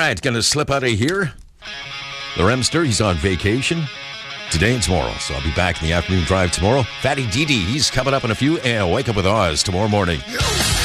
right, gonna slip out of here. The Remster, he's on vacation today and tomorrow, so I'll be back in the afternoon drive tomorrow. Fatty Didi, he's coming up in a few, and Wake Up with Oz tomorrow morning.